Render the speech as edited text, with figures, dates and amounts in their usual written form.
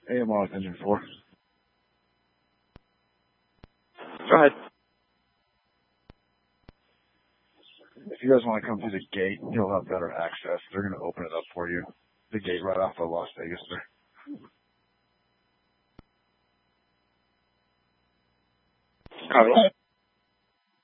AMR Engine 4. Go ahead. If you guys want to come through the gate, you'll have better access. They're going to open it up for you. The gate right off of Las Vegas there. Copy.